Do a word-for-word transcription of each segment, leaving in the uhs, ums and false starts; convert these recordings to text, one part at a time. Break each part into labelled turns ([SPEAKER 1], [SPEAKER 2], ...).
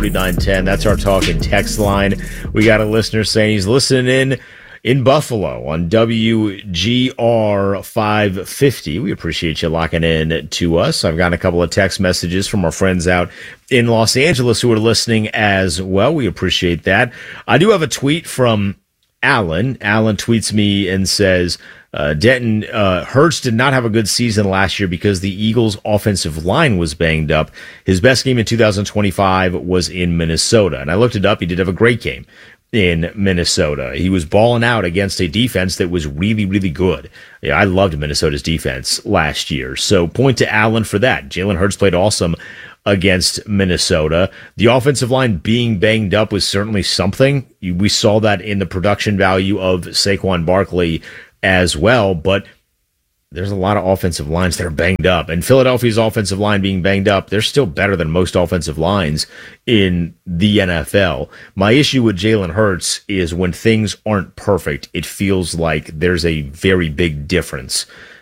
[SPEAKER 1] forty-nine ten. That's our talk and text line. We got a listener saying he's listening in in Buffalo on W G R five fifty. We appreciate you locking in to us. I've gotten a couple of text messages from our friends out in Los Angeles who are listening as well. We appreciate that. I do have a tweet from Alan. Alan tweets me and says, uh, Denton, uh, Hurts did not have a good season last year because the Eagles' offensive line was banged up. His best game in two thousand twenty-five was in Minnesota. And I looked it up. He did have a great game in Minnesota. He was balling out against a defense that was really, really good. Yeah, I loved Minnesota's defense last year. So point to Allen for that. Jalen Hurts played awesome against Minnesota. The offensive line being banged up was certainly something. We saw that in the production value of Saquon Barkley as well, but there's a lot of offensive lines that are banged up. And Philadelphia's offensive line being banged up, they're still better than most offensive lines in the N F L. My issue with Jalen Hurts is when things aren't perfect, it feels like there's a very big difference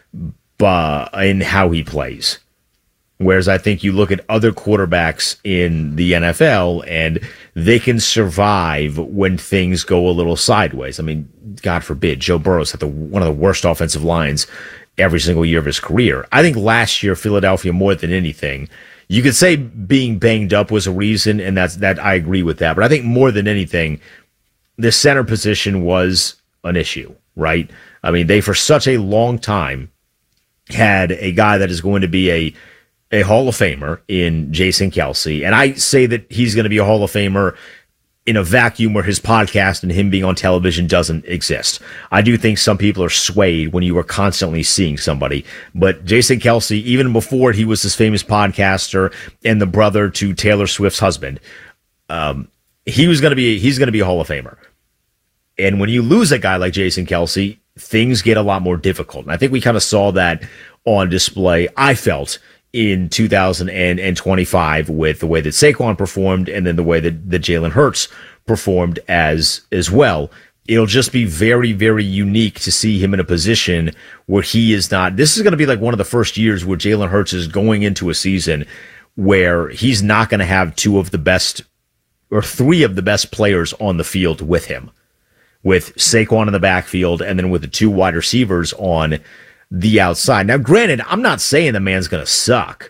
[SPEAKER 1] uh, in how he plays. Whereas I think you look at other quarterbacks in the N F L and they can survive when things go a little sideways. I mean, God forbid, Joe Burrow's had the, one of the worst offensive lines every single year of his career. I think last year, Philadelphia, more than anything, you could say being banged up was a reason, and that's that I agree with that. But I think more than anything, the center position was an issue, right? I mean, they for such a long time had a guy that is going to be a a Hall of Famer in Jason Kelce. And I say that he's going to be a Hall of Famer in a vacuum where his podcast and him being on television doesn't exist. I do think some people are swayed when you are constantly seeing somebody. But Jason Kelce, even before he was this famous podcaster and the brother to Taylor Swift's husband, um, he was going to be, he's going to be a Hall of Famer. And when you lose a guy like Jason Kelce, things get a lot more difficult. And I think we kind of saw that on display, I felt, in two thousand twenty-five with the way that Saquon performed and then the way that, that Jalen Hurts performed as as well. It'll just be very, very unique to see him in a position where he is not. This is going to be like one of the first years where Jalen Hurts is going into a season where he's not going to have two of the best or three of the best players on the field with him, with Saquon in the backfield and then with the two wide receivers on the outside. Now, granted, I'm not saying the man's going to suck.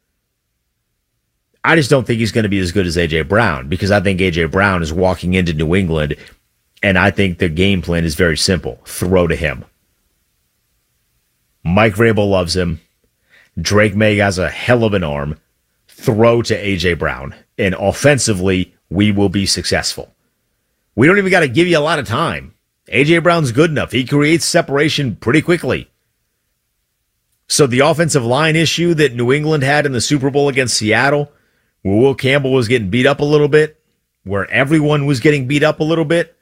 [SPEAKER 1] I just don't think he's going to be as good as A J Brown because I think A J Brown is walking into New England and I think the game plan is very simple. Throw to him. Mike Vrabel loves him. Drake May has a hell of an arm. Throw to A J Brown. And offensively, we will be successful. We don't even got to give you a lot of time. A J Brown's good enough. He creates separation pretty quickly. So the offensive line issue that New England had in the Super Bowl against Seattle, where Will Campbell was getting beat up a little bit, where everyone was getting beat up a little bit,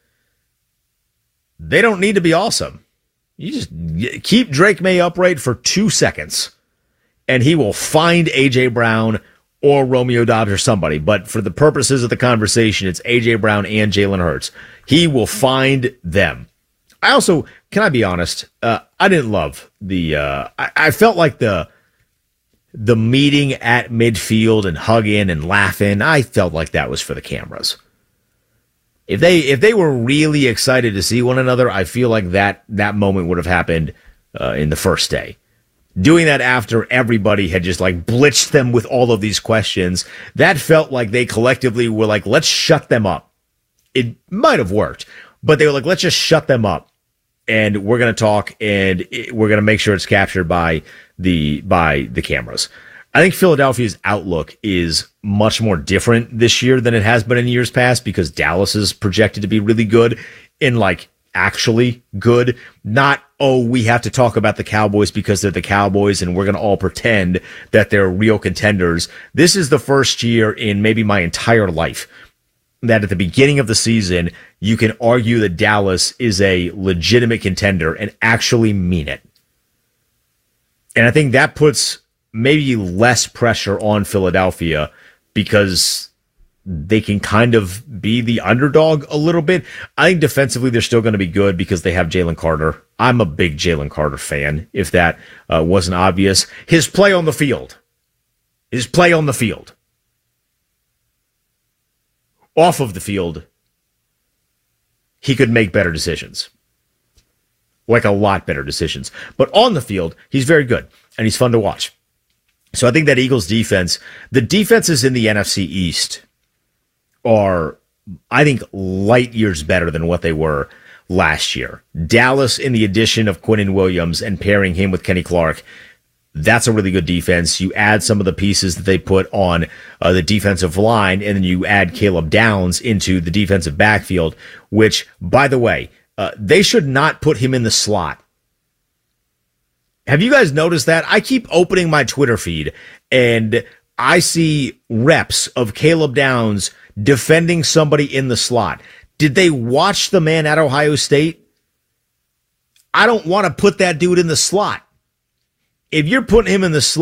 [SPEAKER 1] they don't need to be awesome. You just keep Drake May upright for two seconds, and he will find A J Brown or Romeo Doubs or somebody. But for the purposes of the conversation, it's A J Brown and Jalen Hurts. He will find them. I also, can I be honest, uh, I didn't love the, uh, I, I felt like the the meeting at midfield and hugging and laughing, I felt like that was for the cameras. If they if they were really excited to see one another, I feel like that, that moment would have happened uh, in the first day. Doing that after everybody had just like blitzed them with all of these questions, that felt like they collectively were like, let's shut them up. It might have worked, but they were like, let's just shut them up. And we're going to talk, and we're going to make sure it's captured by the by the cameras. I think Philadelphia's outlook is much more different this year than it has been in years past because Dallas is projected to be really good in like actually good. Not, oh, we have to talk about the Cowboys because they're the Cowboys and we're going to all pretend that they're real contenders. This is the first year in maybe my entire life that at the beginning of the season, you can argue that Dallas is a legitimate contender and actually mean it. And I think that puts maybe less pressure on Philadelphia because they can kind of be the underdog a little bit. I think defensively they're still going to be good because they have Jalen Carter. I'm a big Jalen Carter fan, if that uh, wasn't obvious. His play on the field. His play on the field. Off of the field, he could make better decisions. Like a lot better decisions. But on the field, he's very good, and he's fun to watch. So I think that Eagles defense, the defenses in the N F C East are, I think, light years better than what they were last year. Dallas, in the addition of Quinnen Williams and pairing him with Kenny Clark, that's a really good defense. You add some of the pieces that they put on uh, the defensive line, and then you add Caleb Downs into the defensive backfield, which, by the way, uh, they should not put him in the slot. Have you guys noticed that? I keep opening my Twitter feed, and I see reps of Caleb Downs defending somebody in the slot. Did they watch the man at Ohio State? I don't want to put that dude in the slot. If you're putting him in the slot,